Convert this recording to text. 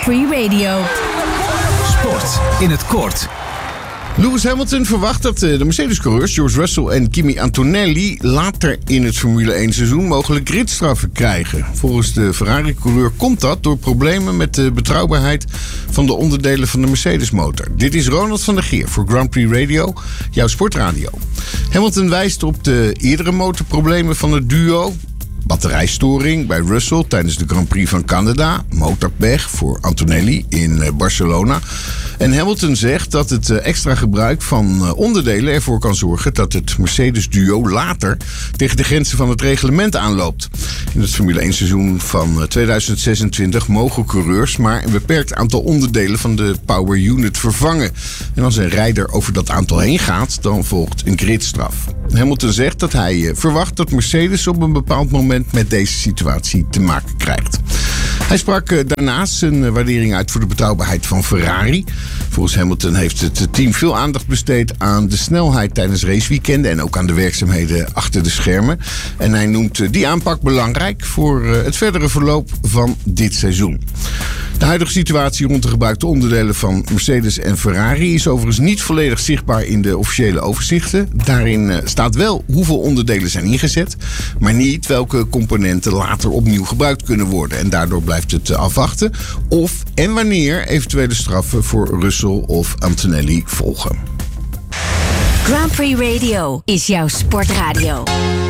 Prix Radio. Sport in het kort. Lewis Hamilton verwacht dat de Mercedes-coureurs George Russell en Kimi Antonelli later in het Formule 1 seizoen mogelijk gridstraffen krijgen. Volgens de Ferrari-coureur komt dat door problemen met de betrouwbaarheid van de onderdelen van de Mercedes-motor. Dit is Ronald van der Geer voor Grand Prix Radio, jouw sportradio. Hamilton wijst op de eerdere motorproblemen van het duo. Batterijstoring bij Russell tijdens de Grand Prix van Canada. Motorpech voor Antonelli in Barcelona. En Hamilton zegt dat het extra gebruik van onderdelen ervoor kan zorgen dat het Mercedes-duo later tegen de grenzen van het reglement aanloopt. In het Formule 1 seizoen van 2026 mogen coureurs maar een beperkt aantal onderdelen van de power unit vervangen. En als een rijder over dat aantal heen gaat, dan volgt een gridstraf. Hamilton zegt dat hij verwacht dat Mercedes op een bepaald moment met deze situatie te maken krijgt. Hij sprak daarnaast zijn waardering uit voor de betrouwbaarheid van Ferrari. Volgens Hamilton heeft het team veel aandacht besteed aan de snelheid tijdens raceweekenden en ook aan de werkzaamheden achter de schermen. En hij noemt die aanpak belangrijk voor het verdere verloop van dit seizoen. De huidige situatie rond de gebruikte onderdelen van Mercedes en Ferrari is overigens niet volledig zichtbaar in de officiële overzichten. Daarin staat wel hoeveel onderdelen zijn ingezet, maar niet welke componenten later opnieuw gebruikt kunnen worden. En daardoor blijft het afwachten of en wanneer eventuele straffen voor Russell of Antonelli volgen. Grand Prix Radio is jouw sportradio.